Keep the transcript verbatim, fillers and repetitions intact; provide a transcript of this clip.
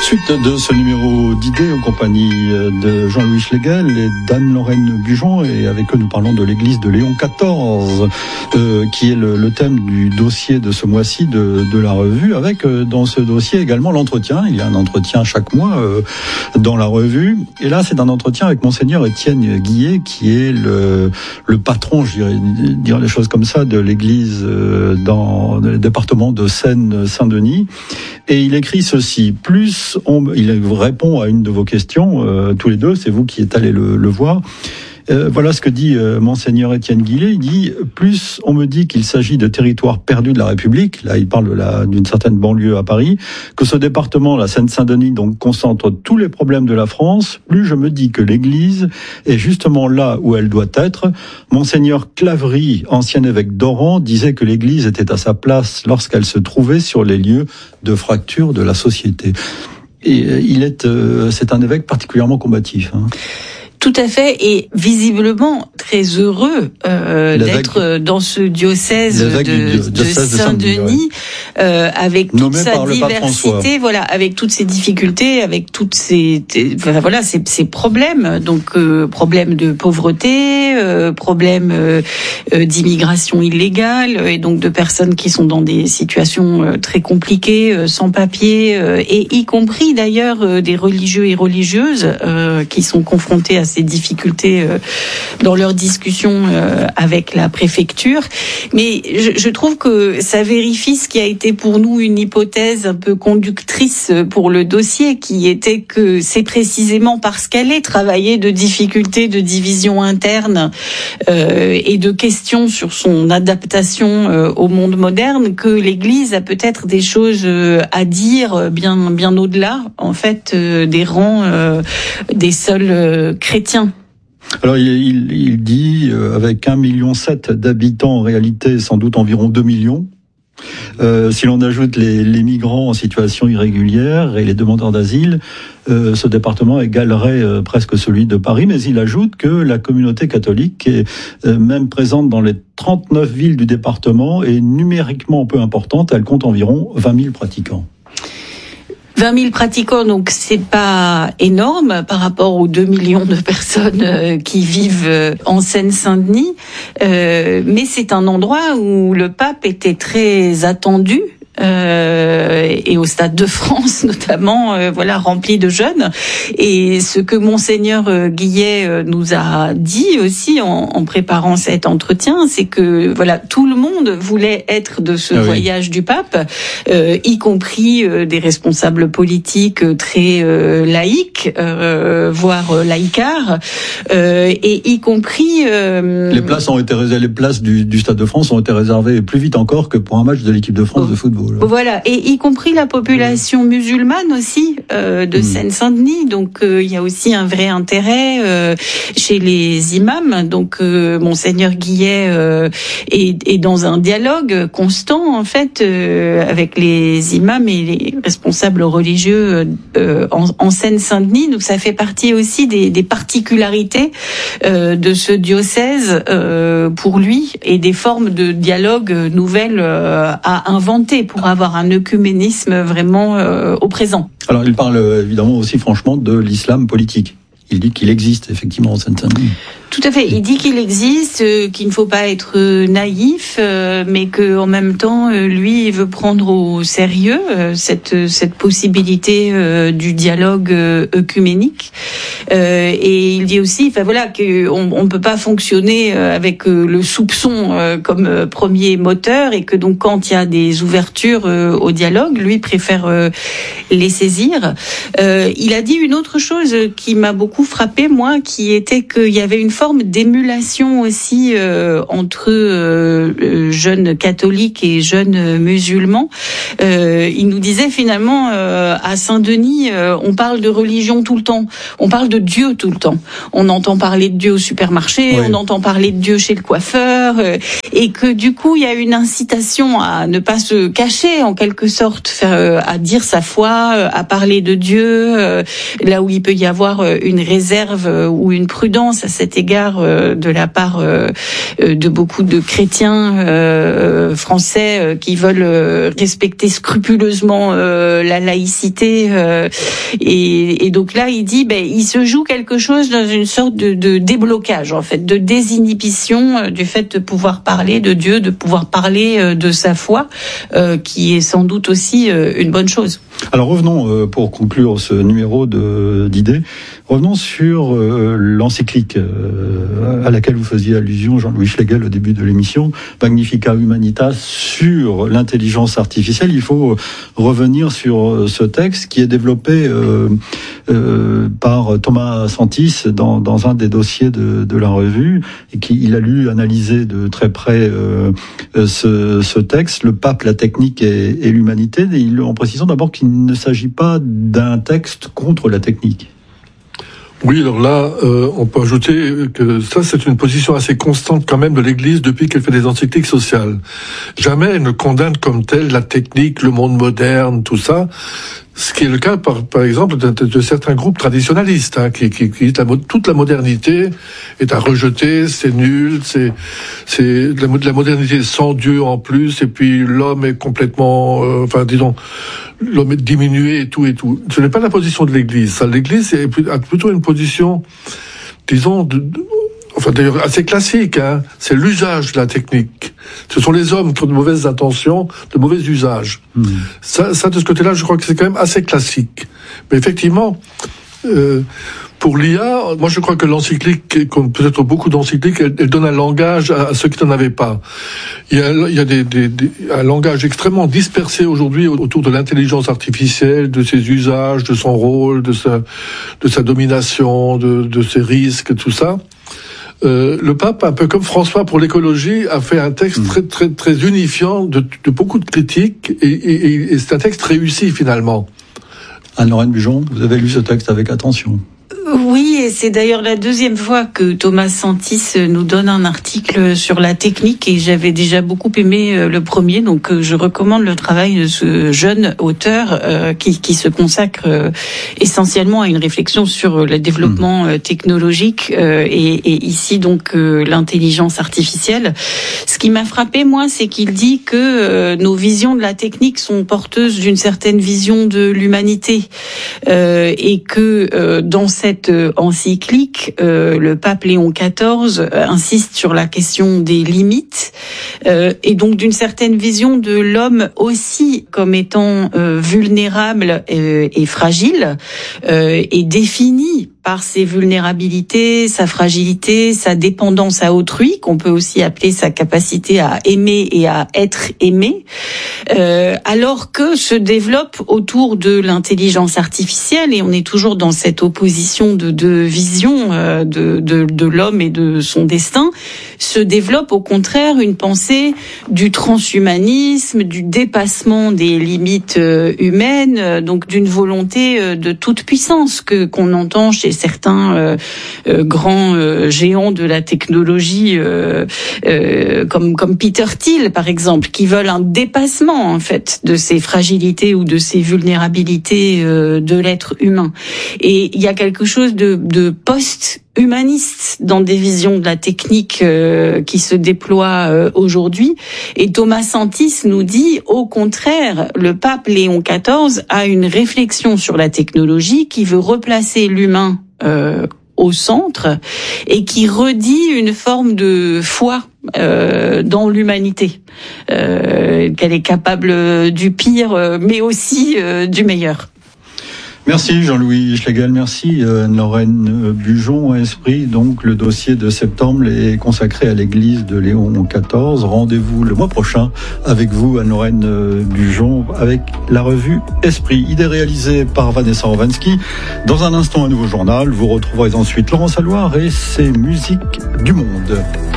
Suite de ce numéro d'idées en compagnie de Jean-Louis Schlegel et d'Anne-Lorraine Bujon, et avec eux nous parlons de l'église de Léon quatorze, euh, qui est le, le thème du dossier de ce mois-ci de, de la revue, avec euh, dans ce dossier également l'entretien. Il y a un entretien chaque mois euh, dans la revue, et là c'est un entretien avec Monseigneur Étienne Guillet, qui est le, le patron, je dirais, dire les choses comme ça, de l'église euh, dans le département de Seine-Saint-Denis, et il écrit ceci: plus On, il répond à une de vos questions, euh, tous les deux, c'est vous qui êtes allés le, le voir. Euh, voilà ce que dit euh, Monseigneur Étienne Guillet. Il dit: plus on me dit qu'il s'agit de territoires perdus de la République, là il parle de la, d'une certaine banlieue à Paris, que ce département, la Seine-Saint-Denis, donc concentre tous les problèmes de la France, plus je me dis que l'Église est justement là où elle doit être. Monseigneur Claverie, ancien évêque d'Oran, disait que l'Église était à sa place lorsqu'elle se trouvait sur les lieux de fracture de la société. Et il est, euh, c'est un évêque particulièrement combatif, hein. Tout à fait, et visiblement très heureux euh, d'être dans ce diocèse de, du, de Saint-Denis, ouais. euh, avec toute Nommé sa diversité, voilà, avec toutes ses difficultés, avec toutes ses, enfin, voilà, ses, ses problèmes, donc euh, problèmes de pauvreté, euh, problèmes euh, d'immigration illégale, et donc de personnes qui sont dans des situations euh, très compliquées, euh, sans papier, euh, et y compris d'ailleurs euh, des religieux et religieuses euh, qui sont confrontés à ces difficultés euh, dans leurs discussions euh, avec la préfecture. Mais je, je trouve que ça vérifie ce qui a été pour nous une hypothèse un peu conductrice pour le dossier, qui était que c'est précisément parce qu'elle est travaillée de difficultés, de divisions internes euh, et de questions sur son adaptation euh, au monde moderne que l'Église a peut-être des choses euh, à dire bien, bien au-delà, en fait, euh, des rangs euh, des seuls euh, chrétiens. Alors il, il, il dit euh, avec un virgule sept million d'habitants, en réalité sans doute environ deux millions. Euh, si l'on ajoute les, les migrants en situation irrégulière et les demandeurs d'asile, euh, ce département égalerait euh, presque celui de Paris, mais il ajoute que la communauté catholique est euh, même présente dans les trente-neuf villes du département et numériquement peu importante, elle compte environ vingt mille pratiquants. vingt mille pratiquants, donc c'est pas énorme par rapport aux deux millions de personnes euh, qui vivent euh, en Seine-Saint-Denis, euh, mais c'est un endroit où le pape était très attendu. Euh, et au Stade de France notamment, euh, voilà, rempli de jeunes. Et ce que Monseigneur euh, Guillet euh, nous a dit aussi en, en préparant cet entretien, c'est que voilà, tout le monde voulait être de ce ah voyage oui. du pape, euh, y compris euh, des responsables politiques euh, très euh, laïques, euh, voire euh, laïcards, euh, et y compris euh, les places ont été réservées, les places du, du Stade de France ont été réservées plus vite encore que pour un match de l'équipe de France oh. de football. Voilà, et y compris la population musulmane aussi euh, de mmh. Seine-Saint-Denis. Donc euh, il y a aussi un vrai intérêt euh, chez les imams. Donc euh, Monseigneur Guillet euh, est, est dans un dialogue constant en fait euh, avec les imams et les responsables religieux euh, en, en Seine-Saint-Denis. Donc ça fait partie aussi des, des particularités euh, de ce diocèse euh, pour lui, et des formes de dialogue nouvelles euh, à inventer pour avoir un œcuménisme vraiment euh, au présent. Alors il parle euh, évidemment aussi franchement de l'islam politique. Il dit qu'il existe effectivement en Seine-Saint-Denis. Tout à fait. Il dit qu'il existe, euh, qu'il ne faut pas être euh, naïf, euh, mais que en même temps, euh, lui, il veut prendre au sérieux euh, cette cette possibilité euh, du dialogue euh, œcuménique. Euh, et il dit aussi, enfin voilà, qu'on on peut pas fonctionner euh, avec euh, le soupçon euh, comme euh, premier moteur, et que donc quand il y a des ouvertures euh, au dialogue, lui préfère euh, les saisir. Euh, il a dit une autre chose qui m'a beaucoup frappé, moi, qui était qu'il y avait une forme d'émulation aussi euh, entre euh, jeunes catholiques et jeunes musulmans. Euh, il nous disait finalement euh, à Saint-Denis, euh, on parle de religion tout le temps, on parle de Dieu tout le temps. On entend parler de Dieu au supermarché, oui. on entend parler de Dieu chez le coiffeur, euh, et que du coup il y a une incitation à ne pas se cacher en quelque sorte, faire, euh, à dire sa foi, euh, à parler de Dieu, euh, là où il peut y avoir euh, une réserve ou une prudence à cet égard de la part de beaucoup de chrétiens français qui veulent respecter scrupuleusement la laïcité. Et, et donc là, il dit, ben, il se joue quelque chose dans une sorte de, de déblocage, en fait, de désinhibition du fait de pouvoir parler de Dieu, de pouvoir parler de sa foi, euh, qui est sans doute aussi euh, une bonne chose. Alors revenons, euh, pour conclure ce numéro de, d'idées, revenons sur euh, l'encyclique euh, à laquelle vous faisiez allusion, Jean-Louis Schlegel, au début de l'émission, Magnificat Humanitas, sur l'intelligence artificielle. Il faut revenir sur ce texte qui est développé euh, euh, par Thomas Sentis dans, dans un des dossiers de, de la revue, et qui il a lu, analysé de très près euh, ce, ce texte, Le pape, la technique et, et l'humanité, et il, en précisant d'abord qu'il il ne s'agit pas d'un texte contre la technique. Oui, alors là, euh, on peut ajouter que ça, c'est une position assez constante quand même de l'Église depuis qu'elle fait des encycliques sociales. Jamais elle ne condamne comme telle la technique, le monde moderne, tout ça. Ce qui est le cas, par, par exemple, de, de, de certains groupes traditionalistes, hein, qui, qui, qui la, toute la modernité est à rejeter, c'est nul, c'est, c'est la, la modernité sans Dieu en plus, et puis l'homme est complètement, euh, enfin, disons, l'homme est diminué et tout et tout. Ce n'est pas la position de l'Église. Ça, l'Église a plutôt une position, disons, de, de, enfin d'ailleurs assez classique, hein, c'est l'usage de la technique. Ce sont les hommes qui ont de mauvaises intentions, de mauvais usages. Mmh. Ça, ça, de ce côté-là, je crois que c'est quand même assez classique. Mais effectivement, euh, pour l'I A, moi je crois que l'encyclique, comme peut-être beaucoup d'encycliques, elle, elle donne un langage à, à ceux qui n'en avaient pas. Il y a, il y a des, des, des, un langage extrêmement dispersé aujourd'hui autour de l'intelligence artificielle, de ses usages, de son rôle, de sa, de sa domination, de, de ses risques, tout ça. Euh, le pape, un peu comme François pour l'écologie, a fait un texte mmh. très très très unifiant de, de beaucoup de critiques et, et, et c'est un texte réussi finalement. Anne-Lorraine Bujon, vous avez lu ce texte avec attention. Oui, et c'est d'ailleurs la deuxième fois que Thomas Sentis nous donne un article sur la technique, et j'avais déjà beaucoup aimé le premier, donc je recommande le travail de ce jeune auteur euh, qui, qui se consacre euh, essentiellement à une réflexion sur le développement euh, technologique euh, et, et ici donc euh, l'intelligence artificielle. Ce qui m'a frappé, moi, c'est qu'il dit que euh, nos visions de la technique sont porteuses d'une certaine vision de l'humanité euh, et que euh, dans cette encyclique, euh, le pape Léon quatorze euh, insiste sur la question des limites euh, et donc d'une certaine vision de l'homme aussi comme étant euh, vulnérable et, et fragile euh, et défini par ses vulnérabilités, sa fragilité, sa dépendance à autrui, qu'on peut aussi appeler sa capacité à aimer et à être aimé, euh, alors que se développe autour de l'intelligence artificielle, et on est toujours dans cette opposition de deux visions euh, de, de, de l'homme et de son destin, se développe au contraire une pensée du transhumanisme, du dépassement des limites euh, humaines, euh, donc d'une volonté euh, de toute puissance que qu'on entend chez certains euh, euh, grands euh, géants de la technologie euh, euh, comme comme Peter Thiel par exemple, qui veulent un dépassement en fait de ces fragilités ou de ces vulnérabilités euh, de l'être humain. Et il y a quelque chose de, de post-humaniste dans des visions de la technique euh, qui se déploient euh, aujourd'hui. Et Thomas Sentis nous dit, au contraire, le pape Léon quatorze a une réflexion sur la technologie qui veut replacer l'humain euh, au centre et qui redit une forme de foi euh, dans l'humanité, euh, qu'elle est capable du pire, mais aussi euh, du meilleur. Merci Jean-Louis Schlegel, merci Anne-Lorraine Bujon. À Esprit, donc le dossier de septembre est consacré à l'église de Léon quatorze. Rendez-vous le mois prochain avec vous, Anne-Lorraine Bujon, avec la revue Esprit. Idée réalisée par Vanessa Rovansky. Dans un instant, un nouveau journal. Vous retrouverez ensuite Laurent Salouard et ses musiques du monde.